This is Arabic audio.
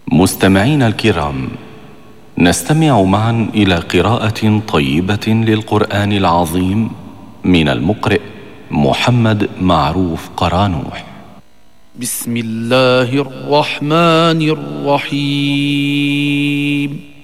مستمعينا الكرام، نستمع معا إلى قراءة طيبة للقرآن العظيم من المقرئ محمد معروف قرانوح. بسم الله الرحمن الرحيم.